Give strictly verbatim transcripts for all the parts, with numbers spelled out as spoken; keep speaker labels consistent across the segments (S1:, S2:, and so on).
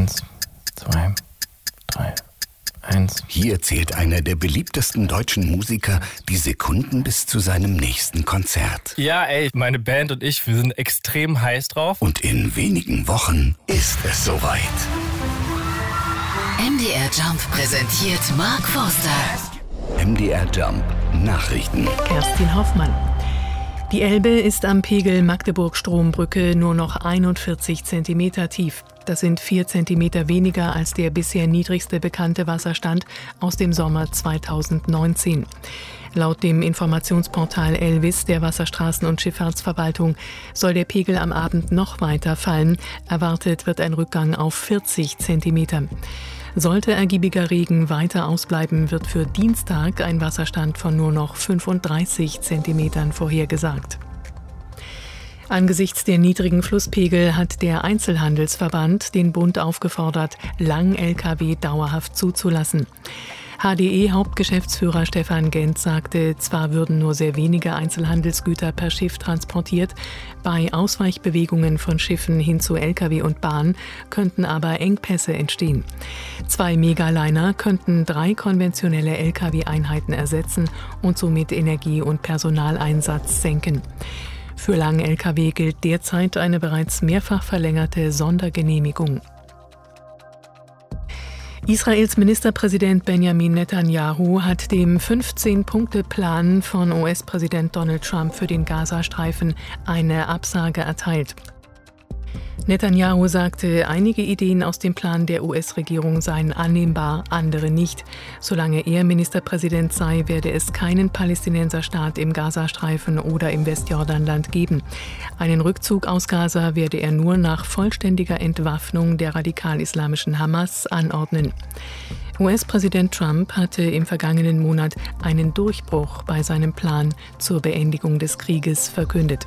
S1: Eins, zwei, drei, eins.
S2: Hier zählt einer der beliebtesten deutschen Musiker die Sekunden bis zu seinem nächsten Konzert.
S1: Ja, ey, meine Band und ich, wir sind extrem heiß drauf.
S2: Und in wenigen Wochen ist es soweit.
S3: M D R Jump präsentiert Mark Forster.
S2: M D R Jump Nachrichten.
S4: Kerstin Hoffmann. Die Elbe ist am Pegel Magdeburg-Strombrücke nur noch einundvierzig Zentimeter tief. Das sind vier Zentimeter weniger als der bisher niedrigste bekannte Wasserstand aus dem Sommer zweitausendneunzehn. Laut dem Informationsportal Elvis der Wasserstraßen- und Schifffahrtsverwaltung soll der Pegel am Abend noch weiter fallen. Erwartet wird ein Rückgang auf vierzig Zentimeter. Sollte ergiebiger Regen weiter ausbleiben, wird für Dienstag ein Wasserstand von nur noch fünfunddreißig Zentimetern vorhergesagt. Angesichts der niedrigen Flusspegel hat der Einzelhandelsverband den Bund aufgefordert, Lang-L K W dauerhaft zuzulassen. H D E-Hauptgeschäftsführer Stefan Gent sagte, zwar würden nur sehr wenige Einzelhandelsgüter per Schiff transportiert, bei Ausweichbewegungen von Schiffen hin zu L K W und Bahn könnten aber Engpässe entstehen. Zwei Megaliner könnten drei konventionelle L K W-Einheiten ersetzen und somit Energie- und Personaleinsatz senken. Für Lang-L K W gilt derzeit eine bereits mehrfach verlängerte Sondergenehmigung. Israels Ministerpräsident Benjamin Netanyahu hat dem fünfzehn-Punkte-Plan von U S-Präsident Donald Trump für den Gazastreifen eine Absage erteilt. Netanyahu sagte, einige Ideen aus dem Plan der U S-Regierung seien annehmbar, andere nicht. Solange er Ministerpräsident sei, werde es keinen Palästinenserstaat im Gazastreifen oder im Westjordanland geben. Einen Rückzug aus Gaza werde er nur nach vollständiger Entwaffnung der radikal-islamischen Hamas anordnen. U S-Präsident Trump hatte im vergangenen Monat einen Durchbruch bei seinem Plan zur Beendigung des Krieges verkündet.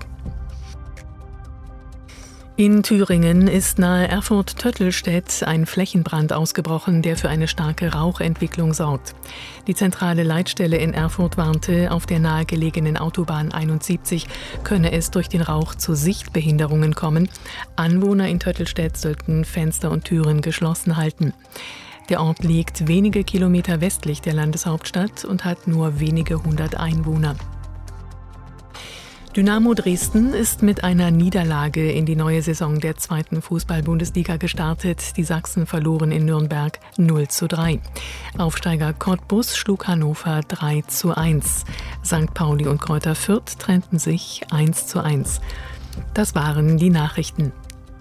S4: In Thüringen ist nahe Erfurt-Töttelstedt ein Flächenbrand ausgebrochen, der für eine starke Rauchentwicklung sorgt. Die zentrale Leitstelle in Erfurt warnte, auf der nahegelegenen Autobahn einundsiebzig könne es durch den Rauch zu Sichtbehinderungen kommen. Anwohner in Töttelstedt sollten Fenster und Türen geschlossen halten. Der Ort liegt wenige Kilometer westlich der Landeshauptstadt und hat nur wenige hundert Einwohner. Dynamo Dresden ist mit einer Niederlage in die neue Saison der zweiten Fußball-Bundesliga gestartet. Die Sachsen verloren in Nürnberg null zu drei. Aufsteiger Cottbus schlug Hannover drei zu eins. Sankt Pauli und Greuther Fürth trennten sich eins zu eins. Das waren die Nachrichten.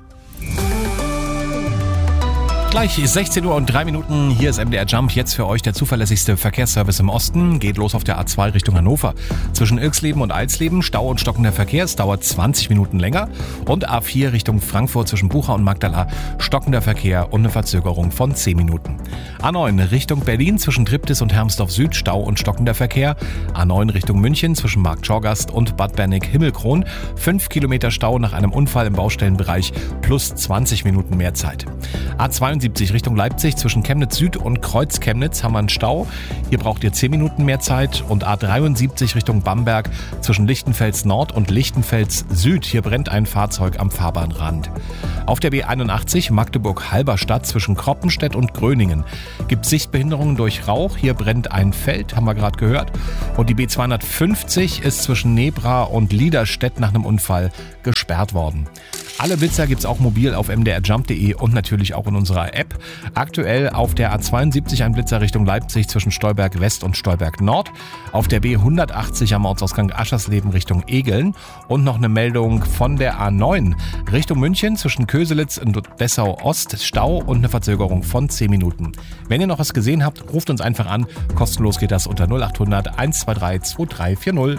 S5: Gleich sechzehn Uhr und drei Minuten, hier ist M D R Jump, jetzt für euch der zuverlässigste Verkehrsservice im Osten. Geht los auf der A zwei Richtung Hannover. Zwischen Ilksleben und Alsleben Stau und stockender Verkehr, es dauert zwanzig Minuten länger. Und A vier Richtung Frankfurt zwischen Bucha und Magdala, stockender Verkehr und eine Verzögerung von zehn Minuten. A neun Richtung Berlin zwischen Triptis und Hermsdorf Süd, Stau und stockender Verkehr. A neun Richtung München zwischen Markt Schorgast und Bad Berneck-Himmelkron, fünf Kilometer Stau nach einem Unfall im Baustellenbereich plus zwanzig Minuten mehr Zeit. A zweiundsiebzig Richtung Leipzig zwischen Chemnitz Süd und Kreuz Chemnitz haben wir einen Stau. Hier braucht ihr zehn Minuten mehr Zeit. Und A dreiundsiebzig Richtung Bamberg zwischen Lichtenfels Nord und Lichtenfels Süd. Hier brennt ein Fahrzeug am Fahrbahnrand. Auf der B einundachtzig Magdeburg-Halberstadt zwischen Kroppenstedt und Gröningen gibt es Sichtbehinderungen durch Rauch. Hier brennt ein Feld, haben wir gerade gehört. Und die B zweihundertfünfzig ist zwischen Nebra und Liederstedt nach einem Unfall gesperrt worden. Alle Blitzer gibt's auch mobil auf m d r jump punkt d e und natürlich auch in unserer App. Aktuell auf der A zweiundsiebzig ein Blitzer Richtung Leipzig zwischen Stolberg West und Stolberg Nord. Auf der B hundertachtzig am Ortsausgang Aschersleben Richtung Egeln. Und noch eine Meldung von der A neun Richtung München zwischen Köselitz und Dessau Ost. Stau und eine Verzögerung von zehn Minuten. Wenn ihr noch was gesehen habt, ruft uns einfach an. Kostenlos geht das unter null achthundert eins zwei drei zwei drei vier null.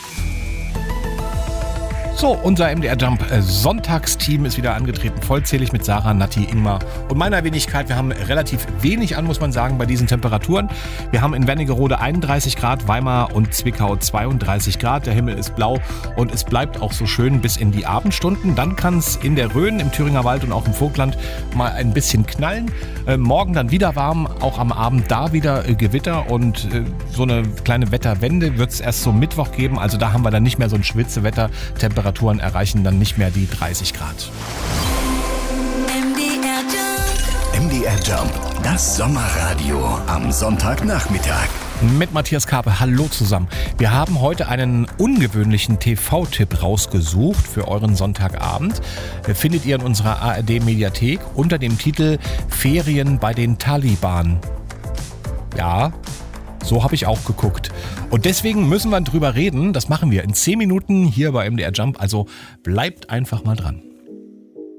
S5: So, unser M D R Jump Sonntagsteam ist wieder angetreten, vollzählig mit Sarah, Natti, Ingmar und meiner Wenigkeit. Wir haben relativ wenig an, muss man sagen, bei diesen Temperaturen. Wir haben in Wernigerode einunddreißig Grad, Weimar und Zwickau zweiunddreißig Grad. Der Himmel ist blau und es bleibt auch so schön bis in die Abendstunden. Dann kann es in der Rhön, im Thüringer Wald und auch im Vogtland mal ein bisschen knallen. Äh, morgen dann wieder warm, auch am Abend da wieder äh, Gewitter und äh, so eine kleine Wetterwende wird es erst so Mittwoch geben. Also da haben wir dann nicht mehr so ein Schwitzewetter. Temperaturen erreichen dann nicht mehr die dreißig Grad.
S3: M D R Jump.
S2: Jump, das Sommerradio am Sonntagnachmittag.
S5: Mit Matthias Karpe, hallo zusammen. Wir haben heute einen ungewöhnlichen T V-Tipp rausgesucht für euren Sonntagabend. Findet ihr in unserer A R D-Mediathek unter dem Titel Ferien bei den Taliban. Ja, so habe ich auch geguckt. Und deswegen müssen wir drüber reden. Das machen wir in zehn Minuten hier bei M D R Jump. Also bleibt einfach mal dran.